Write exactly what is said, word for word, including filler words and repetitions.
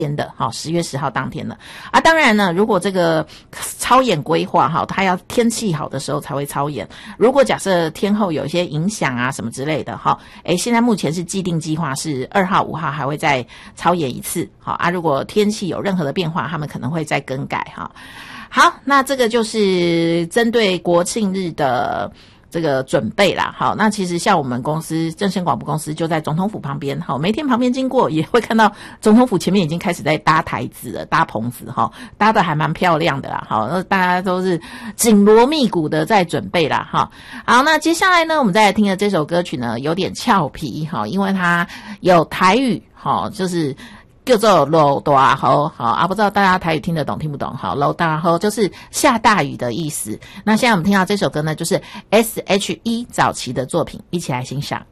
天的哈，十月十号当天的啊。当然呢，如果这个操演规划哈，它要天气好的时候才会操演。如果假设天候有一些影响啊什么之类的哈，诶，现在目前是既定计划是二号、五号还会再操演一次，好啊。如果天气有任何的变化，他们可能会再更改哈。好，那这个就是针对国庆日的这个准备啦。好，那其实像我们公司正声广播公司就在总统府旁边，好，每天旁边经过也会看到总统府前面已经开始在搭台子了，搭棚子哈，搭的还蛮漂亮的啦。好，那大家都是紧锣密鼓的在准备啦哈。好，那接下来呢，我们再来听的这首歌曲呢有点俏皮哈，因为它有台语哈，就是叫做落大雨，好啊，不知道大家台语听得懂听不懂？好，落大雨就是下大雨的意思。那现在我们听到这首歌呢，就是 S H E 早期的作品，一起来欣赏。